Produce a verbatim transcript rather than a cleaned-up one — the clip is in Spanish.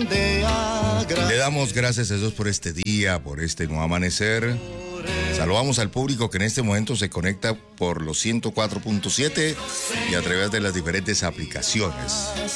Le damos gracias a Dios por este día, por este nuevo amanecer. Saludamos al público que en este momento se conecta por los ciento cuatro punto siete y a través de las diferentes aplicaciones.